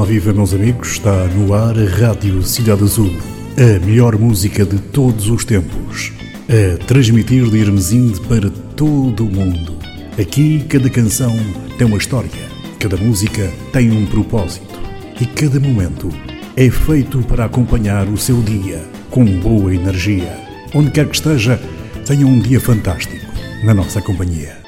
Ora viva, meus amigos, está no ar a Rádio Cidade Azul, a melhor música de todos os tempos, a transmitir de Hermesinde para todo o mundo. Aqui cada canção tem uma história, cada música tem um propósito e cada momento é feito para acompanhar o seu dia com boa energia. Onde quer que esteja, tenha um dia fantástico na nossa companhia.